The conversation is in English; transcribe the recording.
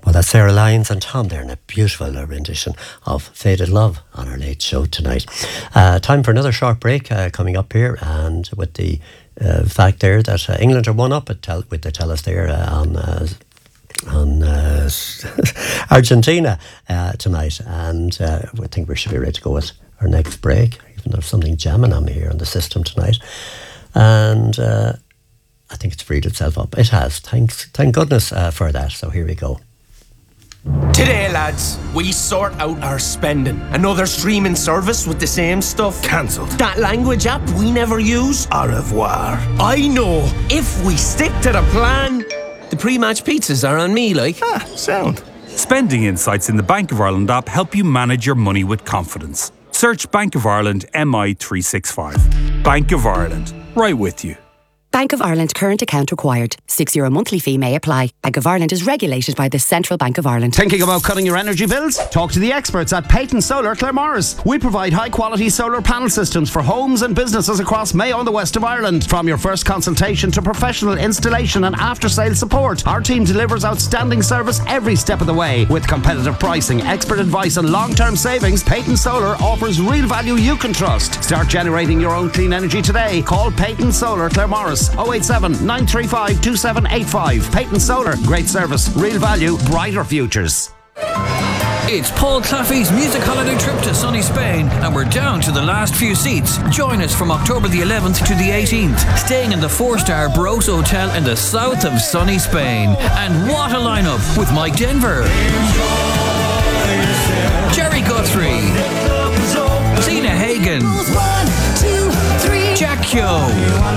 Well, that's Sarah Lyons and Tom there in a beautiful rendition of Faded Love on our late show tonight. Time for another short break coming up here, and with the fact there that England are one up with the tell us there on Argentina tonight, and I think we should be ready to go with our next break, even though there's something jamming on me here on the system tonight, and I think it's freed itself up. It has. Thank goodness for that. So here we go. Today, lads, we sort out our spending. Another streaming service with the same stuff. Cancelled. That language app we never use. Au revoir. I know. If we stick to the plan, the pre-match pizzas are on me, like. Sound. Spending insights in the Bank of Ireland app help you manage your money with confidence. Search Bank of Ireland MI365. Bank of Ireland. Right with you. Bank of Ireland current account required. €6 monthly fee may apply. Bank of Ireland is regulated by the Central Bank of Ireland. Thinking about cutting your energy bills? Talk to the experts at Peyton Solar Claremorris. We provide high-quality solar panel systems for homes and businesses across Mayo and the west of Ireland. From your first consultation to professional installation and after-sales support, our team delivers outstanding service every step of the way. With competitive pricing, expert advice and long-term savings, Peyton Solar offers real value you can trust. Start generating your own clean energy today. Call Peyton Solar Claremorris 087 935 2785. Peyton Solar, great service, real value, brighter futures. It's Paul Claffey's music holiday trip to sunny Spain, and we're down to the last few seats. Join us from October the 11th to the 18th, staying in the 4-star Bros Hotel in the south of sunny Spain. And what a lineup with Mike Denver, Jerry Guthrie, Tina Hagen, Jack Yo,